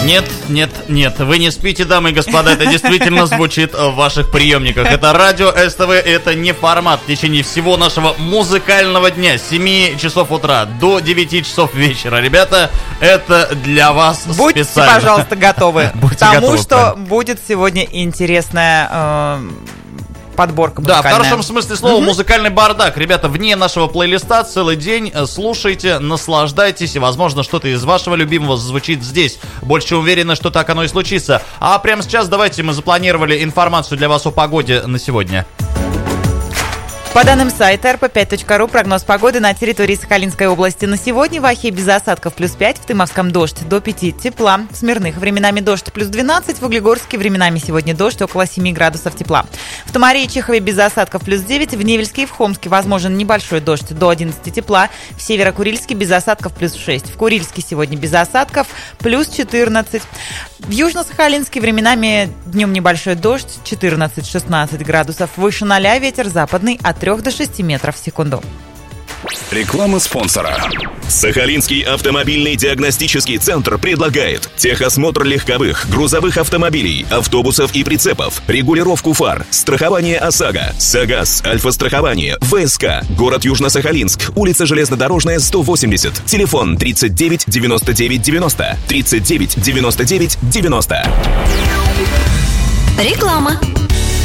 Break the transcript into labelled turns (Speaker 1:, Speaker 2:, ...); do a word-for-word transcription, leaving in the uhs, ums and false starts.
Speaker 1: Нет, нет, нет, вы не спите, дамы и господа, это действительно звучит в ваших приемниках. Это радио СТВ, это не формат в течение всего нашего музыкального дня, с семи часов утра до девяти часов вечера. Ребята, это для вас
Speaker 2: Будьте,
Speaker 1: специально.
Speaker 2: Будьте, пожалуйста, готовы
Speaker 1: Будьте
Speaker 2: к тому,
Speaker 1: готовы,
Speaker 2: что
Speaker 1: правильно.
Speaker 2: будет сегодня интересная э, подборка музыкальная.
Speaker 1: Да, в хорошем смысле слова,
Speaker 2: Мгм.
Speaker 1: музыкальный бардак. Ребята, вне нашего плейлиста целый день слушайте, наслаждайтесь, и, возможно, что-то из вашего любимого звучит здесь. Больше уверены, что так оно и случится. А прямо сейчас давайте мы запланировали информацию для вас о погоде на сегодня.
Speaker 2: По данным сайта эр пэ пять точка ру, прогноз погоды на территории Сахалинской области на сегодня: в Ахе без осадков плюс пять, в Тымовском дождь до пяти тепла, в Смирных временами дождь плюс двенадцать, в Углегорске временами сегодня дождь около семи градусов тепла. В Томаре и Чехове без осадков плюс девять, в Невельске и в Хомске возможен небольшой дождь до одиннадцати тепла, в Северо-Курильске без осадков плюс шесть, в Курильске сегодня без осадков плюс четырнадцать, в Южно-Сахалинске временами днем небольшой дождь четырнадцать-шестнадцать градусов, выше ноля ветер западный от трёх до шести метров в секунду.
Speaker 3: Реклама спонсора. Сахалинский автомобильный диагностический центр предлагает техосмотр легковых, грузовых автомобилей, автобусов и прицепов, регулировку фар, страхование ОСАГО, САГАС, Альфа-страхование, ВСК, город Южно-Сахалинск, улица Железнодорожная, сто восемьдесят, телефон тридцать девять девяносто девять девяносто, тридцать девять девяносто девять девяносто.
Speaker 4: Реклама.